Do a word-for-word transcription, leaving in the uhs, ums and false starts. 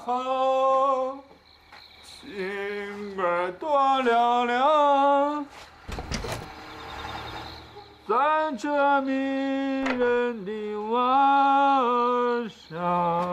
好，心儿多凉凉，在这迷人的晚上。